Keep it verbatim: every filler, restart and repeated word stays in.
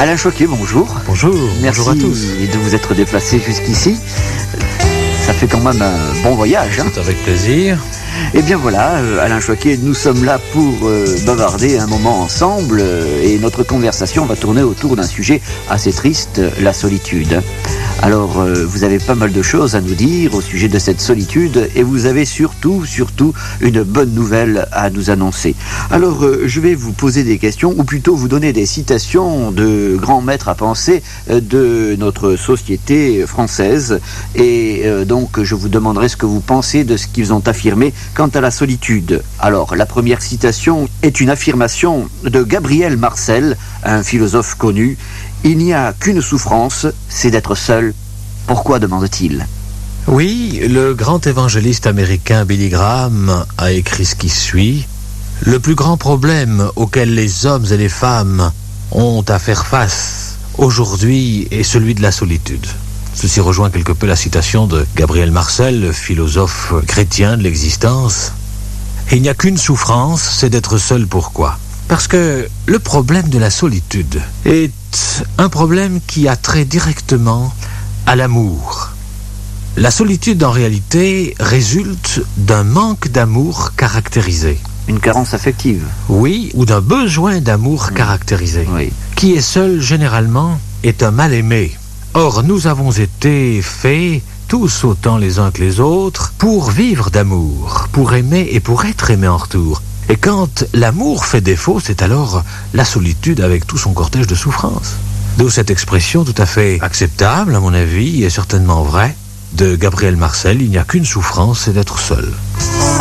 Alain Choquet, bonjour. Bonjour, Merci bonjour à tous. de vous être déplacé jusqu'ici. Ça fait quand même un bon voyage. Hein. C'est avec plaisir. Et bien voilà, euh, Alain Choquet, nous sommes là pour euh, bavarder un moment ensemble euh, et notre conversation va tourner autour d'un sujet assez triste, la solitude. Alors, euh, vous avez pas mal de choses à nous dire au sujet de cette solitude et vous avez surtout, surtout, une bonne nouvelle à nous annoncer. Alors, euh, je vais vous poser des questions, ou plutôt vous donner des citations de grands maîtres à penser euh, de notre société française. Et euh, donc, je vous demanderai ce que vous pensez de ce qu'ils ont affirmé quant à la solitude. Alors, la première citation est une affirmation de Gabriel Marcel, un philosophe connu. Il n'y a qu'une souffrance, c'est d'être seul. Pourquoi, demande-t-il? Oui, le grand évangéliste américain Billy Graham a écrit ce qui suit. Le plus grand problème auquel les hommes et les femmes ont à faire face aujourd'hui est celui de la solitude. Ceci rejoint quelque peu la citation de Gabriel Marcel, le philosophe chrétien de l'existence. Il n'y a qu'une souffrance, c'est d'être seul. Pourquoi? Parce que le problème de la solitude est un problème qui a trait directement à l'amour. La solitude, en réalité, résulte d'un manque d'amour caractérisé. Une carence affective. Oui, ou d'un besoin d'amour mmh. caractérisé. Oui. Qui est seul, généralement, est un mal-aimé. Or, nous avons été faits, tous autant les uns que les autres, pour vivre d'amour, pour aimer et pour être aimé en retour. Et quand l'amour fait défaut, c'est alors la solitude avec tout son cortège de souffrances. D'où cette expression tout à fait acceptable, à mon avis, et certainement vraie, de Gabriel Marcel, il n'y a qu'une souffrance, c'est d'être seul.